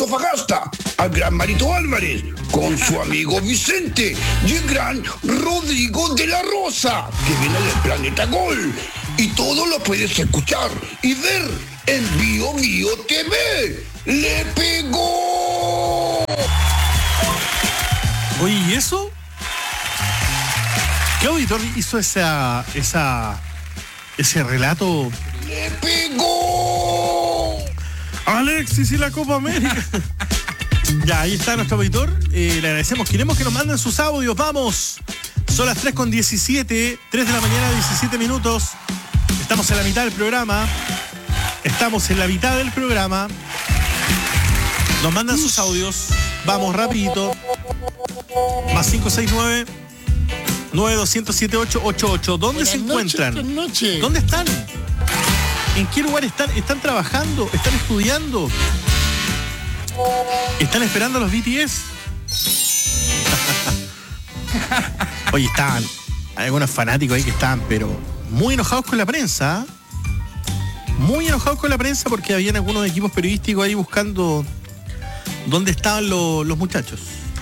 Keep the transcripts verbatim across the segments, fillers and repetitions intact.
Antofagasta, al gran Marito Álvarez, con su amigo Vicente y el gran Rodrigo de la Rosa, que viene del Planeta Gol. Y todo lo puedes escuchar y ver en Bio Bio T V. ¡Le pegó! Oye, ¿y eso? ¿Qué auditor hizo esa, esa, ese relato? ¡Le pegó! Alexis y la Copa América. Ya, ahí está nuestro auditor. Eh, le agradecemos. Queremos que nos manden sus audios. Vamos. Son las tres con diecisiete. tres de la mañana, diecisiete minutos. Estamos en la mitad del programa. Estamos en la mitad del programa. Nos mandan sus audios. Vamos, rapidito. Más cinco seis nueve, nueve dos cero siete, ocho ocho ocho. ¿Dónde Buenas se encuentran? Noches, buenas noches. ¿Dónde están? ¿En qué lugar están? ¿Están trabajando? ¿Están estudiando? ¿Están esperando a los B T S? Oye, estaban hay algunos fanáticos ahí que estaban, pero muy enojados con la prensa. Muy enojados con la prensa porque habían algunos equipos periodísticos ahí buscando dónde estaban lo, los muchachos.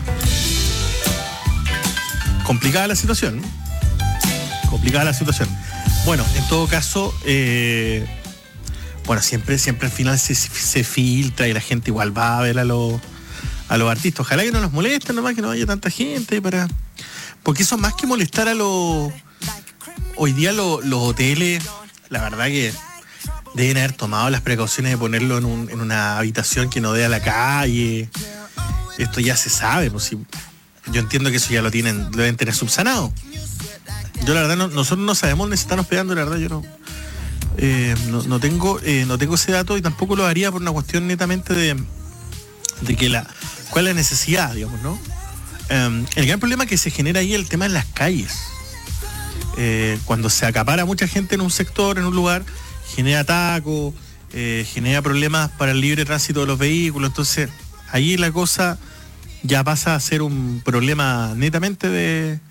Complicada la situación. Complicada la situación. Bueno, en todo caso, eh, bueno, siempre, siempre al final se, se filtra y la gente igual va a ver a los a los artistas. Ojalá que no nos molesten nomás, que no haya tanta gente para. Porque eso más que molestar a los. Hoy día los, los hoteles, la verdad que deben haber tomado las precauciones de ponerlo en, un, en una habitación que no dé a la calle. Esto ya se sabe, pues si. Yo entiendo que eso ya lo tienen, lo deben tener subsanado. Yo la verdad no, nosotros no sabemos dónde se están hospedando, la verdad yo no, eh, no, no tengo, eh, no tengo ese dato y tampoco lo haría por una cuestión netamente de, de que la, cuál es la necesidad, digamos, ¿no? Eh, el gran problema que se genera ahí es el tema en las calles. Eh, cuando se acapara mucha gente en un sector, en un lugar, genera tacos, eh, genera problemas para el libre tránsito de los vehículos, entonces ahí la cosa ya pasa a ser un problema netamente de...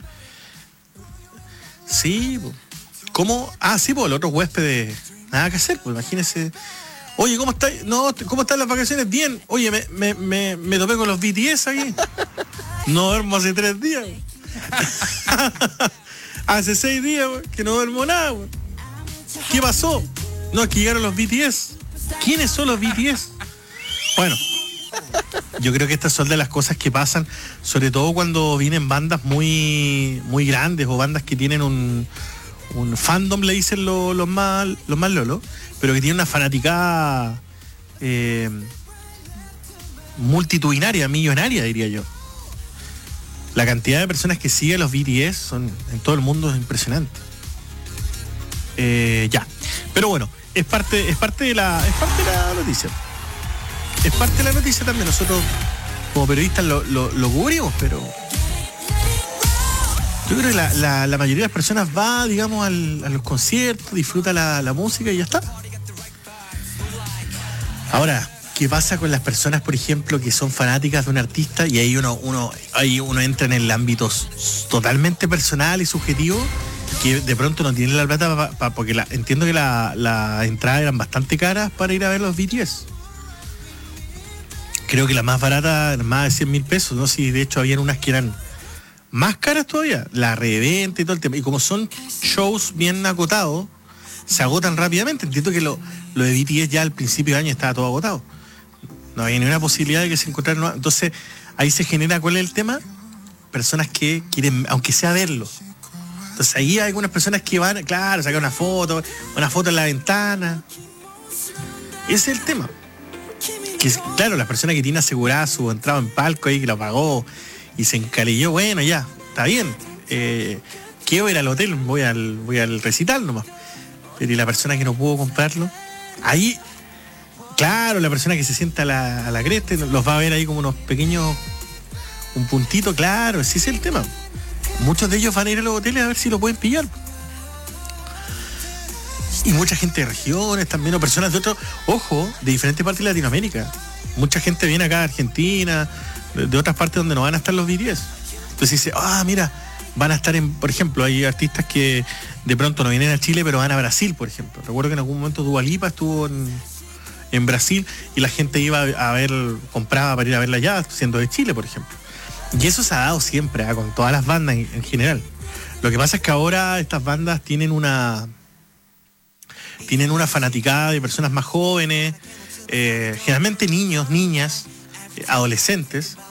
Sí, ¿cómo? Ah, sí, pues los otros huéspedes, nada que hacer, pues imagínese. Oye, ¿cómo está? No, ¿cómo están las vacaciones? Bien. Oye, me, me, me, me topé con los B T S aquí. No duermo hace tres días. Hace seis días que no duermo nada. ¿Qué pasó? No, es que llegaron los B T S. ¿Quiénes son los B T S? Bueno, yo creo que estas son de las cosas que pasan, sobre todo cuando vienen bandas muy muy grandes o bandas que tienen un, un fandom, le dicen los, los más los más lolos, pero que tienen una fanaticada eh, multitudinaria, millonaria, diría yo. La cantidad de personas que siguen los B T S son en todo el mundo es impresionante. Eh, ya, pero bueno, es parte es parte de la es parte de la noticia. Es parte de la noticia también, nosotros como periodistas lo, lo, lo cubrimos, pero yo creo que la, la, la mayoría de las personas va, digamos, al, a los conciertos, disfruta la, la música y ya está. Ahora, ¿qué pasa con las personas, por ejemplo, que son fanáticas de un artista y ahí uno, uno, ahí uno entra en el ámbito totalmente personal y subjetivo, que de pronto no tiene la plata pa, pa, porque la, entiendo que las la entradas eran bastante caras para ir a ver los B T S. Creo que la más barata, más de cien mil pesos, ¿no? Si de hecho habían unas que eran más caras todavía, la reventa y todo el tema. Y como son shows bien acotados, se agotan rápidamente. Entiendo que lo, lo de B T S ya al principio de año estaba todo agotado. No había ninguna posibilidad de que se encontraran nuevas. Entonces, ahí se genera, ¿cuál es el tema? Personas que quieren, aunque sea verlo. Entonces ahí hay algunas personas que van, claro, sacan una foto, una foto en la ventana. Ese es el tema. Que claro, las personas que tienen asegurada su entrada en palco ahí, que lo pagó y se encalilló, bueno, ya, está bien. Eh, quiero ir al hotel, voy al, voy al recital nomás. Pero y la persona que no pudo comprarlo, ahí, claro, la persona que se sienta a la, a la cresta los va a ver ahí como unos pequeños, un puntito, claro, ese es el tema. Muchos de ellos van a ir a los hoteles a ver si lo pueden pillar. Y mucha gente de regiones también, o personas de otros, ojo, de diferentes partes de Latinoamérica. Mucha gente viene acá de Argentina, de, de otras partes donde no van a estar los B T S. Entonces dice, ah, mira, van a estar en, por ejemplo, hay artistas que de pronto no vienen a Chile, pero van a Brasil, por ejemplo. Recuerdo que en algún momento Dua Lipa estuvo en, en Brasil y la gente iba a ver, compraba para ir a verla allá, siendo de Chile, por ejemplo. Y eso se ha dado siempre, ¿eh? Con todas las bandas en, en general. Lo que pasa es que ahora estas bandas tienen una tienen una fanaticada de personas más jóvenes, eh, generalmente niños, niñas, eh, adolescentes,